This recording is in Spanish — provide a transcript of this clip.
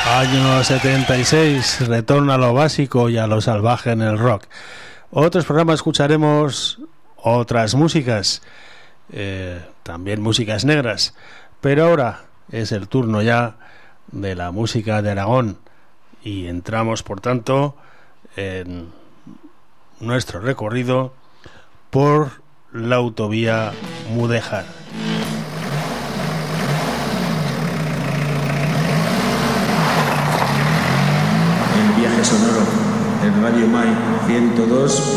Año 76, retorno a lo básico y a lo salvaje en el rock. Otros programas escucharemos otras músicas, también músicas negras, pero ahora es el turno ya de la música de Aragón y entramos por tanto en nuestro recorrido por la autovía Mudéjar. Sonoro, en Radio Mai 102.